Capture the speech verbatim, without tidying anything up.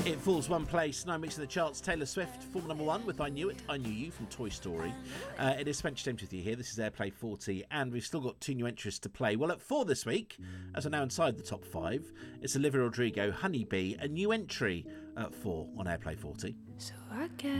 It falls one place, nine weeks in the charts. Taylor Swift, former number one with I Knew It, I Knew You from Toy Story. Uh, it is Spencer James with you here. This is Airplay forty, and we've still got two new entries to play. Well, at four this week, as we're now inside the top five, it's Olivia Rodrigo, Honey Bee, a new entry at four on Airplay forty. So I guess